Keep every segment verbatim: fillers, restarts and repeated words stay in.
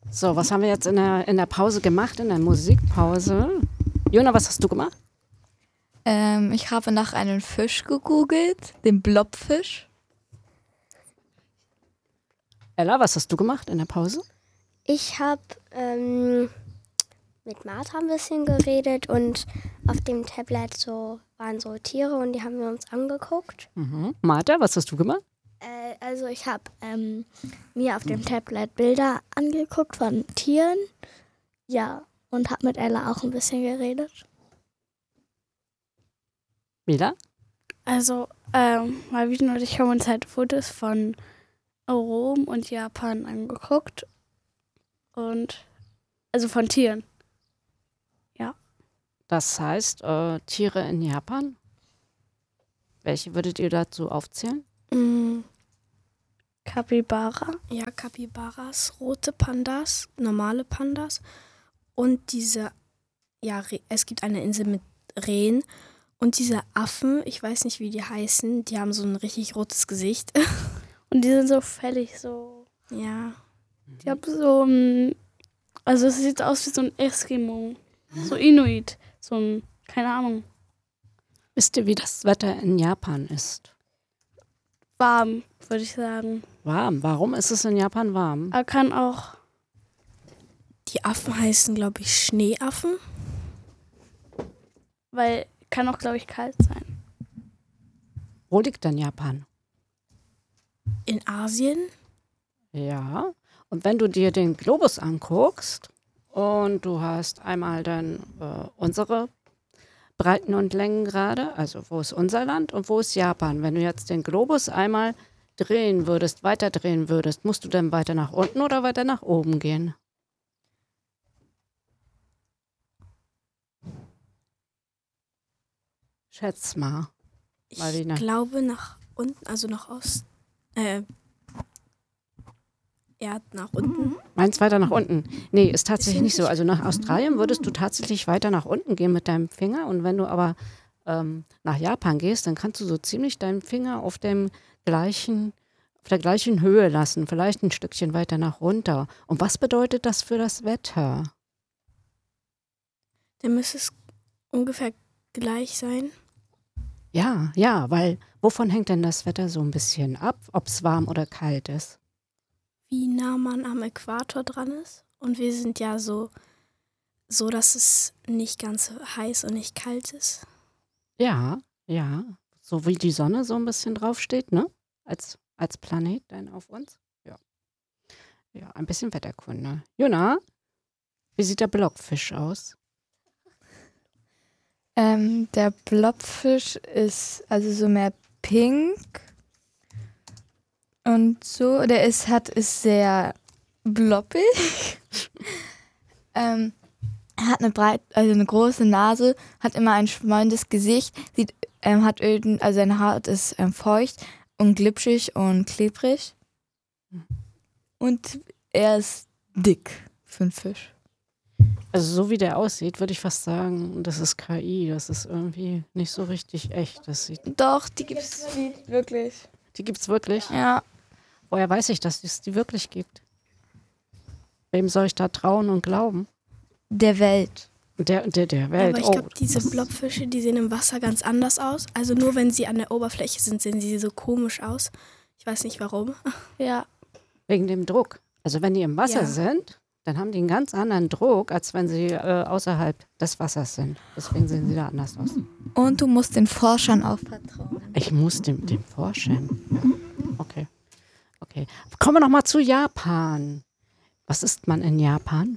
So, was haben wir jetzt in der, in der Pause gemacht, in der Musikpause? Jona, was hast du gemacht? Ähm, ich habe nach einem Fisch gegoogelt, dem Blobfisch. Ella, was hast du gemacht in der Pause? Ich habe ähm, mit Martha ein bisschen geredet und auf dem Tablet so waren so Tiere und die haben wir uns angeguckt. Mhm. Martha, was hast du gemacht? Äh, also ich habe ähm, mir auf dem Tablet Bilder angeguckt von Tieren. Ja, und habe mit Ella auch ein bisschen geredet. Mila? Also, ähm, Marvin und ich haben uns halt Fotos von Rom und Japan angeguckt. Und, also von Tieren. Ja. Das heißt, äh, Tiere in Japan? Welche würdet ihr dazu aufzählen? Mm, Capybara. Ja, Capybaras, rote Pandas, normale Pandas und diese, ja, Re- es gibt eine Insel mit Rehen und diese Affen, ich weiß nicht, wie die heißen, die haben so ein richtig rotes Gesicht. Und die sind so fällig, so. Ja, Ich habe so ein, also es sieht aus wie so ein Eskimo. So Inuit. So ein, keine Ahnung, Wisst ihr, wie das Wetter in Japan ist? warm, würde ich sagen. Warm. Warum ist es in Japan warm? Aber kann auch, die Affen heißen, glaube ich, Schneeaffen. weil, kann auch, glaube ich, kalt sein. Wo liegt denn Japan? In Asien. Ja. Und wenn du dir den Globus anguckst und du hast einmal dann äh, unsere Breiten und Längengrade, also wo ist unser Land und wo ist Japan? Wenn du jetzt den Globus einmal drehen würdest, weiter drehen würdest, musst du dann weiter nach unten oder weiter nach oben gehen? Schätz mal. Ich Marlene. glaube nach unten, also nach Osten. Äh, ja, nach unten. Meins weiter nach unten. Nee, ist tatsächlich nicht so. Also nach Australien würdest du tatsächlich weiter nach unten gehen mit deinem Finger. Und wenn du aber ähm, nach Japan gehst, dann kannst du so ziemlich deinen Finger auf dem gleichen, auf der gleichen Höhe lassen. Vielleicht ein Stückchen weiter nach runter. Und was bedeutet das für das Wetter? Dann müsste es ungefähr gleich sein. Ja, ja, weil wovon hängt denn das Wetter so ein bisschen ab, ob es warm oder kalt ist? Wie nah man am Äquator dran ist. Und wir sind ja so, so, dass es nicht ganz heiß und nicht kalt ist. Ja, ja. So wie die Sonne so ein bisschen draufsteht, ne? Als, als Planet dann auf uns. Ja. Ja, ein bisschen Wetterkunde. Jona, wie sieht der Blockfisch aus? Ähm, der Blobfisch ist also so mehr pink und so. Der ist hat ist sehr bloppig. ähm, er hat eine breit, also eine große Nase, hat immer ein schmollendes Gesicht, sieht, ähm, hat Öden, also seine Haut ist ähm, feucht und glitschig und klebrig. Und er ist dick für einen Fisch. Also so wie der aussieht, würde ich fast sagen, das ist K I. Das ist irgendwie nicht so richtig echt. Das sieht, Doch, die gibt es wirklich. die gibt's wirklich? Ja. Woher weiß ich, dass es die wirklich gibt? Wem soll ich da trauen und glauben? Der Welt. Der, der, der Welt. Aber ich glaube, oh, diese das- Blobfische, die sehen im Wasser ganz anders aus. Also nur wenn sie an der Oberfläche sind, sehen sie so komisch aus. Ich weiß nicht warum. Ja, Wegen dem Druck. Also wenn die im Wasser Ja. sind, dann haben die einen ganz anderen Druck, als wenn sie äh, außerhalb des Wassers sind. Deswegen sehen sie da anders aus. Und du musst den Forschern auch vertrauen. Ich muss dem, dem forschen. Ja. Okay. Okay. Kommen wir noch mal zu Japan. Was isst man in Japan?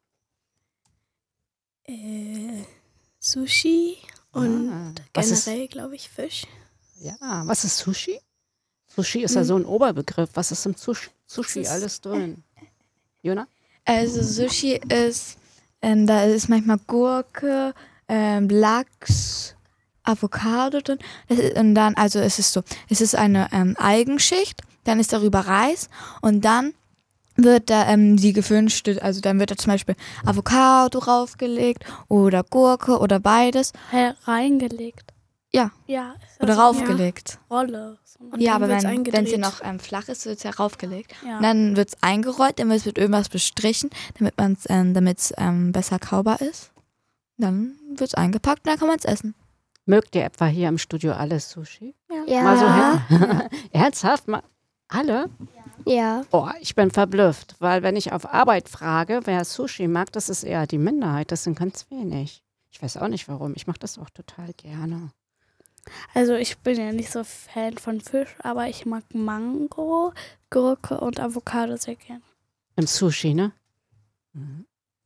Äh, Sushi und Ah, was ist- generell, glaube ich, Fisch. Ja, was ist Sushi? Sushi ist ja so ein Oberbegriff. Was ist im Sushi, Sushi Das ist- alles drin? Jona? Also Sushi ist, ähm, da ist manchmal Gurke, ähm, Lachs, Avocado drin. Das ist, und dann, also es ist so, es ist eine ähm, Algenschicht, dann ist darüber Reis und dann wird da ähm, die gewünschte, also dann wird da zum Beispiel Avocado draufgelegt oder Gurke oder beides. reingelegt. Ja. Ja. Ist Oder das raufgelegt. Rolle. So. Und Ja, dann aber wird's wenn eingedreht. es hier noch ähm, flach ist, wird es ja raufgelegt. Ja. Und dann wird es eingerollt, dann wird es mit irgendwas bestrichen, damit es ähm, damit's, ähm, besser kaubar ist. Dann wird es eingepackt und dann kann man es essen. Mögt ihr etwa hier im Studio alles Sushi? Ja. Mal so hin. Ernsthaft? Mal alle? Ja. Oh, ich bin verblüfft, weil wenn ich auf Arbeit frage, wer Sushi mag, das ist eher die Minderheit. Das sind ganz wenig. Ich weiß auch nicht warum. Ich mache das auch total gerne. Also ich bin ja nicht so Fan von Fisch, aber ich mag Mango, Gurke und Avocado sehr gern. Im Sushi, ne? Mhm.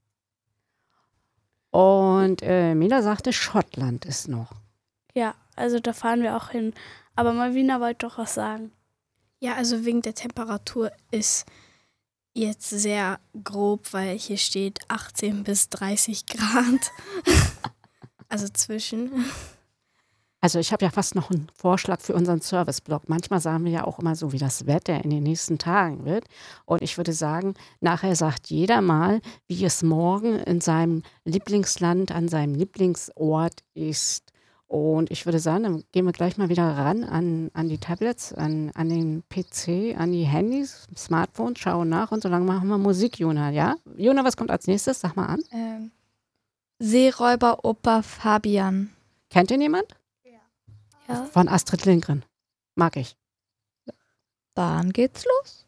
Und äh, Mila sagte, Schottland ist noch. Ja, also da fahren wir auch hin. Aber Malvina wollte doch was sagen. Ja, also wegen der Temperatur ist jetzt sehr grob, weil hier steht achtzehn bis dreißig Grad. Also zwischen. Also ich habe ja fast noch einen Vorschlag für unseren Serviceblog. Manchmal sagen wir ja auch immer so, wie das Wetter in den nächsten Tagen wird. Und ich würde sagen, nachher sagt jeder mal, wie es morgen in seinem Lieblingsland, an seinem Lieblingsort ist. Und ich würde sagen, dann gehen wir gleich mal wieder ran an, an die Tablets, an, an den P C, an die Handys, Smartphones, schauen nach und so lange machen wir Musik, Jona, ja? Jona, was kommt als nächstes? Sag mal an. Ähm, Seeräuber Opa Fabian. Kennt ihr jemand? Ja. Von Astrid Lindgren. Mag ich. Dann geht's los.